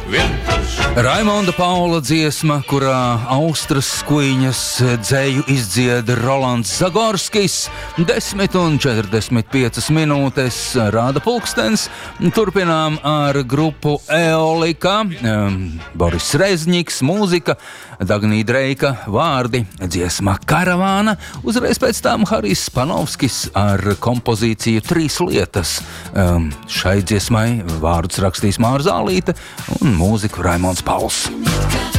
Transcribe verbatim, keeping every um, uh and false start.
Raimonda Paula dziesma, kurā Austras skuiņas dzeju izdzieda Rolands Zagorskis, desmit un četrdesmit piecas minūtes rāda pulkstens. Turpinām ar grupu Eolika, Boris Rezņiks, mūzika, Dagnī Dreika, vārdi, dziesma Karavāna, uzreiz pēc tām Harijs Panovskis ar kompozīciju Trīs lietas. Šai dziesmai vārdus rakstīs Māra Zālīte un mūziku Raimonds Pauls.